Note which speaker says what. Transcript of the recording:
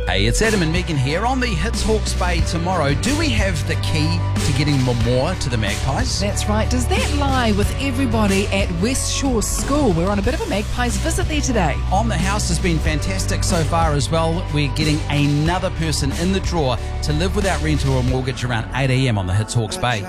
Speaker 1: Hey, it's Adam and Megan here on the Hits Hawke's Bay tomorrow. Do we have the key to getting more to the Magpies?
Speaker 2: That's right. Does that lie with everybody at West Shore School? We're on a bit of a Magpies visit there today.
Speaker 1: On the House has been fantastic so far as well. We're getting another person in the draw to live without rental or mortgage around 8 a.m. on the Hits Hawke's Bay.